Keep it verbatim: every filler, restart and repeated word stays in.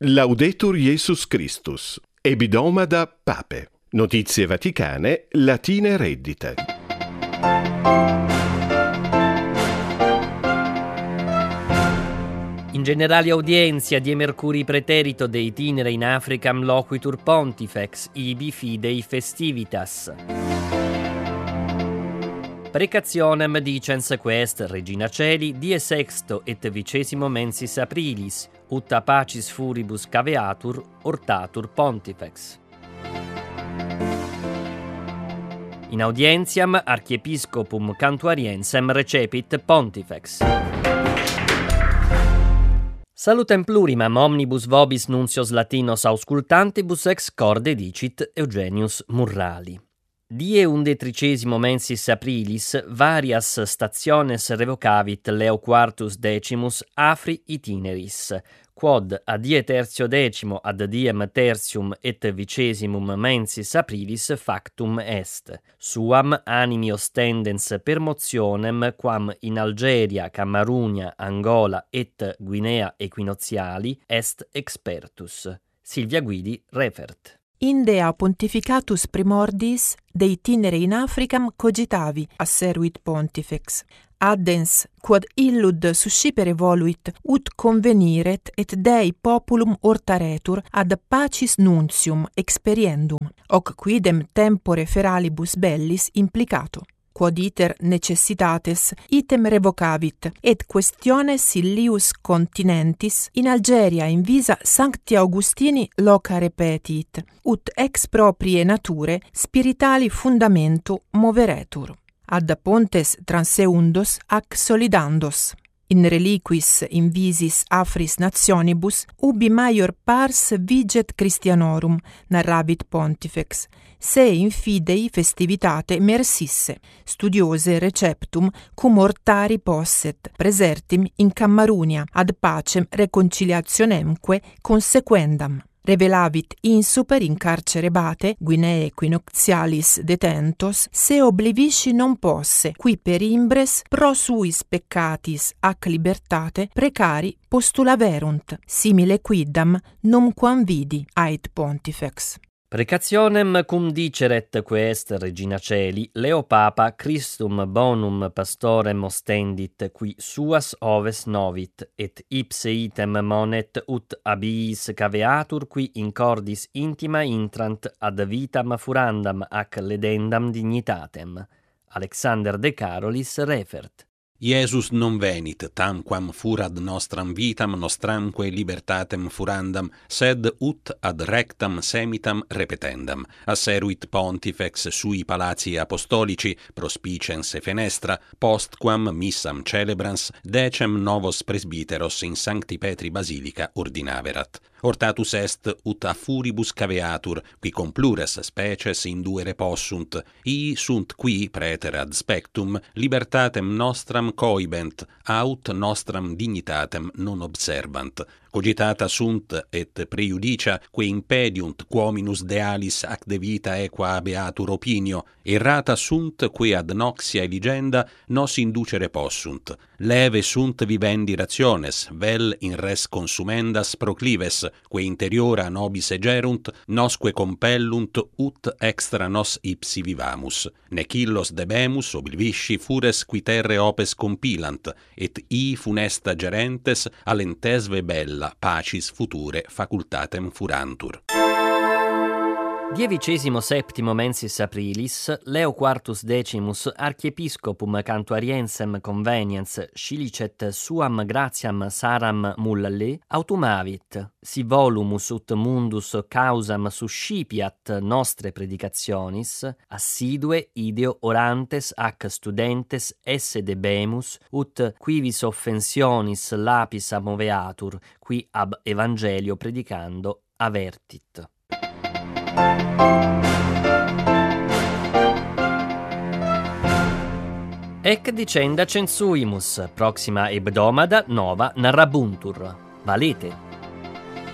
Laudetur Jesus Christus. Ebidoma Pape. Notizie vaticane, latine reddite. In generali audienzia die Mercuri preterito de itinere in Africam loquitur pontifex, ibi fidei festivitas. Precationem dicens quest, Regina Celi, die sexto et vicesimo mensis aprilis, ut a pacis furibus caveatur, ortatur pontifex. In audientiam archiepiscopum cantuariensem recepit pontifex. Salutem plurimam omnibus vobis nuncios latinos auscultantibus ex corde dicit Eugenius Murrali. Die undetricesimo mensis aprilis varias stationes revocavit Leo quartus decimus afri itineris, quod a die tertio decimo ad diem tertium et vicesimum mensis aprilis factum est, suam animi ostendens per motionem quam in Algeria, Camerunia, Angola et Guinea equinoziali est expertus. Silvia Guidi refert. Indea pontificatus primordis de itinere in Africam cogitavi, asseruit pontifex. Addens, quod illud suscipere voluit, ut conveniret et Dei populum ortaretur ad pacis nuntium experiendum, hoc quidem tempore feralibus bellis implicato. Quod iter necessitates item revocavit, et questiones illius continentis in Algeria in visa Sancti Augustini loca repetit, ut ex proprie nature spiritali fundamento moveretur. Ad pontes transeundos ac solidandos. In reliquis invisis afris nationibus, ubi maior pars viget Christianorum, narravit pontifex, se in fidei festivitate mersisse, studiose receptum cum ortari posset, presertim in Camerunia, ad pacem reconciliationemque consequendam. Revelavit insuper in carcere bate, Guinee equinoxialis detentos, se oblivisci non posse, qui per imbres pro suis peccatis ac libertate precari postulaverunt, simile quidam numquam vidi, ait pontifex. Precationem cum diceret quest Regina Celi, Leo Papa Christum bonum pastorem ostendit, qui suas oves novit, et ipse item monet ut abiis caveatur, qui in cordis intima intrant ad vitam furandam ac ledendam dignitatem. Alexander de Carolis refert. Iesus non venit tamquam furat nostram vitam nostramque libertatem furandam, sed ut ad rectam semitam repetendam. Asseruit pontifex sui palati apostolici, prospicens e fenestra, postquam missam celebrans, decem novos presbiteros in Sancti Petri Basilica ordinaverat. Hortatus est ut a furibus caveatur, qui com plures species induere possunt, ii sunt qui praeter ad spectum libertatem nostram coibent, aut nostram dignitatem non observant. Cogitata sunt et preiudicia que impediunt quominus dealis ac de vita equa habeatur opinio, errata sunt que ad noxia eligenda nos inducere possunt. Leve sunt vivendi rationes, vel in res consumendas proclives, que interiora nobis egerunt, nosque compellunt ut extra nos ipsi vivamus. Nec illos debemus oblivisci fures qui terre opes compilant, et i funesta gerentes alentesve bella pacis future facultatem furantur. Die vicesimo septimo mensis aprilis, Leo quartus decimus archiepiscopum cantuariensem conveniens scilicet suam gratiam saram mullalle autumavit, si volumus ut mundus causam suscipiat nostre predicationis, assidue ideo orantes ac studentes esse debemus, ut quivis offensionis lapis moveatur, qui ab evangelio predicando avertit. Ec dicenda censuimus, proxima hebdomada nova narrabuntur. Valete.